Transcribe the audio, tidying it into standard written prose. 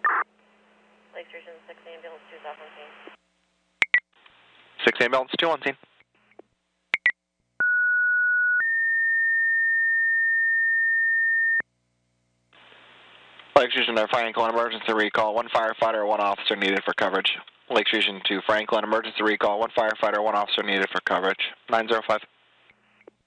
Lake Station 6 ambulance 2 off on scene. 6 ambulance 2 on scene. Lake Fusion to Franklin, emergency recall. 1 firefighter, 1 officer needed for coverage. Lake Fusion to Franklin, emergency recall. 1 firefighter, 1 officer needed for coverage. 905.